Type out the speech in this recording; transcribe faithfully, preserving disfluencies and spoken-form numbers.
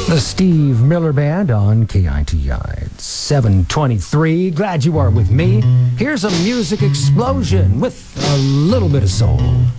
The Steve Miller Band on K I T I. It's seven twenty-three. Glad you are with me. Here's a music explosion with a little bit of soul.